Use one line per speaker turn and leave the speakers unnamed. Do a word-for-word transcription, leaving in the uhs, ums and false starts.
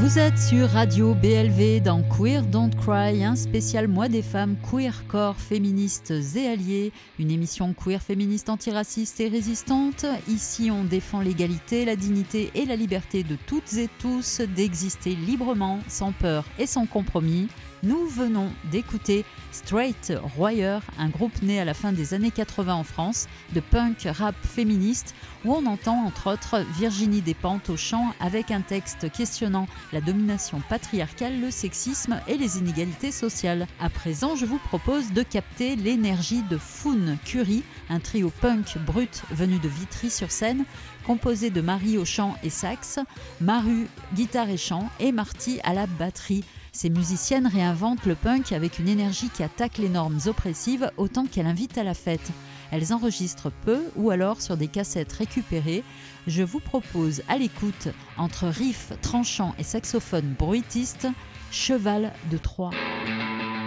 Vous êtes sur Radio B L V dans Queer Don't Cry, un spécial Mois des femmes queercore, féministes et alliées, une émission queer féministe antiraciste et résistante. Ici, on défend l'égalité, la dignité et la liberté de toutes et tous d'exister librement, sans peur et sans compromis. Nous venons d'écouter Straight Warrior, un groupe né à la fin des années quatre-vingts en France, de punk rap féministe, où on entend entre autres Virginie Despentes au chant avec un texte questionnant la domination patriarcale, le sexisme et les inégalités sociales. À présent, je vous propose de capter l'énergie de Foun Curie, un trio punk brut venu de Vitry-sur-Seine, composé de Marie au chant et sax, Maru guitare et chant et Marty à la batterie. Ces musiciennes réinventent le punk avec une énergie qui attaque les normes oppressives autant qu'elle invite à la fête. Elles enregistrent peu ou alors sur des cassettes récupérées. Je vous propose à l'écoute, entre riffs tranchants et saxophones bruitistes, Cheval de Troie.